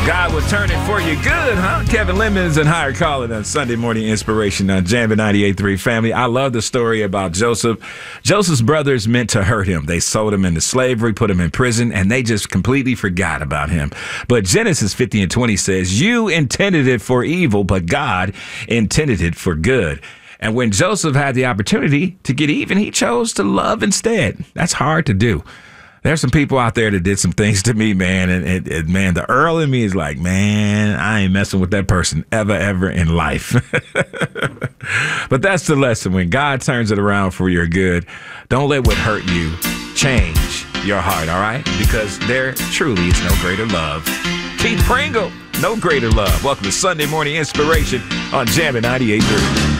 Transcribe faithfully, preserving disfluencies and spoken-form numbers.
God will turn it for you good, huh? Kevin Lemons and Higher Calling on Sunday Morning Inspiration on Jammin' ninety-eight point three family. I love the story about Joseph. Joseph's brothers meant to hurt him. They sold him into slavery, put him in prison, and they just completely forgot about him. But Genesis fifty and twenty says, you intended it for evil, but God intended it for good. And when Joseph had the opportunity to get even, he chose to love instead. That's hard to do. There's some people out there that did some things to me, man, and, and, and man, the Earl in me is like, man, I ain't messing with that person ever, ever in life. But that's the lesson. When God turns it around for your good, don't let what hurt you change your heart, all right? Because there truly is no greater love. Keith Pringle, no greater love. Welcome to Sunday Morning Inspiration on Jammin' ninety-eight point three.